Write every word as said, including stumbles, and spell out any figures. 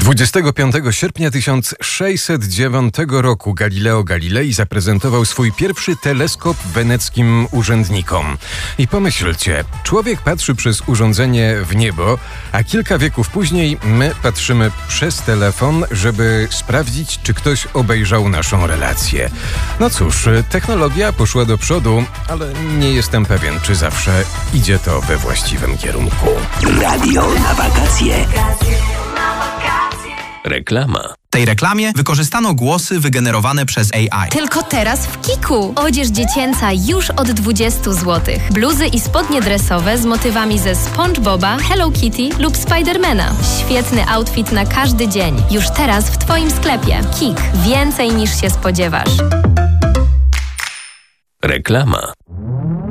dwudziestego piątego sierpnia tysiąc sześćset dziewiątego roku Galileo Galilei zaprezentował swój pierwszy teleskop weneckim urzędnikom. I pomyślcie, człowiek patrzy przez urządzenie w niebo, a kilka wieków później my patrzymy przez telefon, żeby sprawdzić, czy ktoś obejrzał naszą relację. No cóż, technologia poszła do przodu, ale nie jestem pewien, czy zawsze idzie to we właściwym kierunku. Radio na wakacje. Reklama. W tej reklamie wykorzystano głosy wygenerowane przez A I. Tylko teraz w Kiku. Odzież dziecięca już od dwudziestu złotych. Bluzy i spodnie dresowe z motywami ze SpongeBoba, Hello Kitty lub Spidermana. Świetny outfit na każdy dzień. Już teraz w Twoim sklepie. Kik. Więcej niż się spodziewasz. Reklama.